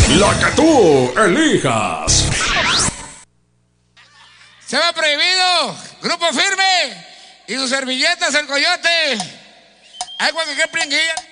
La que tú elijas. Se va prohibido. Grupo Firme. Y sus servilletas, el coyote. Ay, cuando que pringuilla.